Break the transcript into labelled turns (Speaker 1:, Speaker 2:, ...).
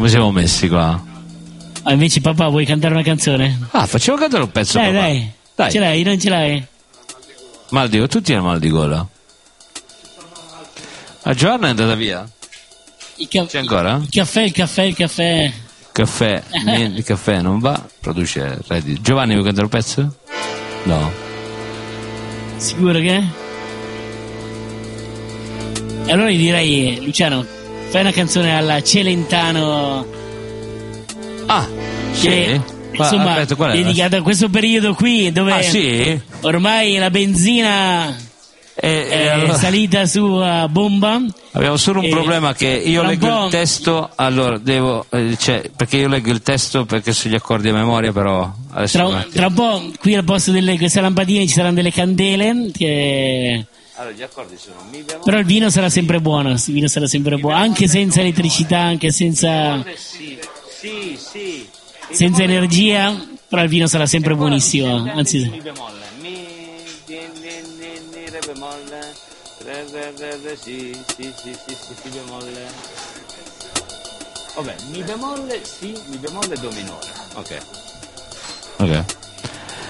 Speaker 1: Come siamo messi qua?
Speaker 2: Invece papà vuoi cantare una canzone?
Speaker 1: Facciamo cantare un pezzo.
Speaker 2: Dai,
Speaker 1: papà.
Speaker 2: dai. Ce l'hai, non ce l'hai?
Speaker 1: Mal di gola, tutti hanno mal di gola. A Giovanna è andata via? C'è ancora?
Speaker 2: Il caffè.
Speaker 1: Caffè, niente, il caffè non va, produce reddito. Giovanni, vuoi cantare un pezzo? No.
Speaker 2: Sicuro che? E allora gli direi, Luciano, fai una canzone alla Celentano.
Speaker 1: Sì?
Speaker 2: Insomma,
Speaker 1: aspetta, qual è?
Speaker 2: dedicata a questo periodo qui dove
Speaker 1: sì?
Speaker 2: ormai la benzina è
Speaker 1: allora...
Speaker 2: salita su a bomba.
Speaker 1: Abbiamo solo un problema, che io leggo il testo, allora devo perché io leggo il testo perché so gli accordi a memoria, però adesso
Speaker 2: tra un po' qui al posto delle queste lampadine ci saranno delle candele che...
Speaker 1: Allora gli accordi sono mi bemolle,
Speaker 2: però il vino sarà sempre buono, anche senza elettricità, anche senza senza energia, però il vino sarà sempre buonissimo, anzi
Speaker 1: mi bemolle, re bemolle, re, sì, bemolle. Vabbè, mi bemolle, sì, mi bemolle, do minore. Ok.